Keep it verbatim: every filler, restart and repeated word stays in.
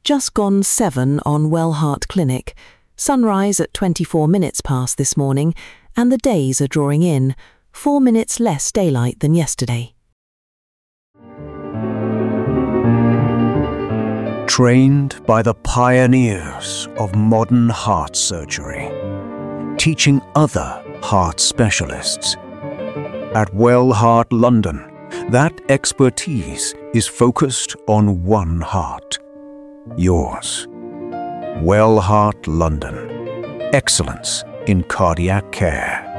Just gone seven on Wellheart Clinic. Sunrise at twenty-four minutes past this morning, and the days are drawing in, four minutes less daylight than yesterday. Trained by the pioneers of modern heart surgery, teaching other heart specialists. At Wellheart London, that expertise is focused on one heart. Yours. Wellheart London. Excellence in cardiac care.